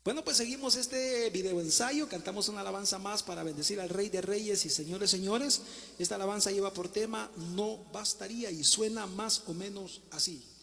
Bueno, pues seguimos este video ensayo, cantamos una alabanza más para bendecir al Rey de Reyes y Señores, Señores. Esta alabanza lleva por tema No bastaría y suena más o menos así.